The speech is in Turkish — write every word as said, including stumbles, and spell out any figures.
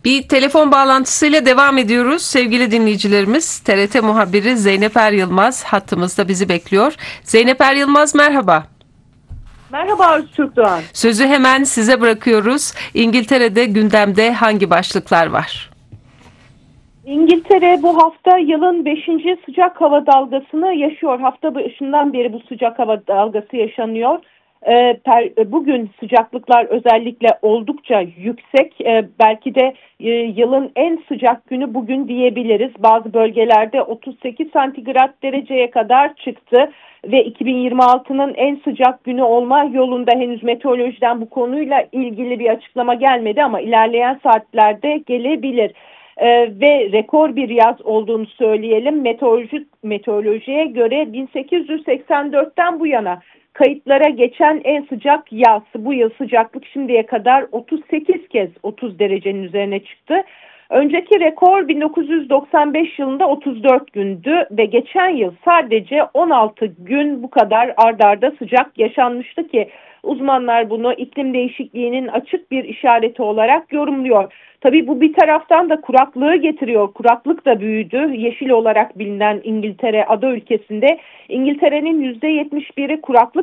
Bir telefon bağlantısıyla devam ediyoruz sevgili dinleyicilerimiz. T R T muhabiri Zeynep Er Yılmaz hattımızda bizi bekliyor. Zeynep Er Yılmaz, merhaba. Merhaba Öztürk Doğan. Sözü hemen size bırakıyoruz. İngiltere'de gündemde hangi başlıklar var? İngiltere bu hafta yılın beşinci sıcak hava dalgasını yaşıyor. Hafta başından beri bu sıcak hava dalgası yaşanıyor. Ee, per, bugün sıcaklıklar özellikle oldukça yüksek. Ee, belki de e, yılın en sıcak günü bugün diyebiliriz. Bazı bölgelerde otuz sekiz santigrat dereceye kadar çıktı. Ve iki bin yirmi altının en sıcak günü olma yolunda. Henüz meteorolojiden bu konuyla ilgili bir açıklama gelmedi ama ilerleyen saatlerde gelebilir. Ee, ve rekor bir yaz olduğunu söyleyelim. Meteoroloji, meteorolojiye göre bin sekiz yüz seksen dörtten bu yana kayıtlara geçen en sıcak yaz. Bu yıl sıcaklık şimdiye kadar otuz sekiz kez otuz derecenin üzerine çıktı. Önceki rekor bin dokuz yüz doksan beş yılında otuz dört gündü ve geçen yıl sadece on altı gün bu kadar ard arda sıcak yaşanmıştı ki uzmanlar bunu iklim değişikliğinin açık bir işareti olarak yorumluyor. Tabii bu bir taraftan da kuraklığı getiriyor. Kuraklık da büyüdü. Yeşil olarak bilinen İngiltere ada ülkesinde İngiltere'nin yüzde yetmiş biri kuraklık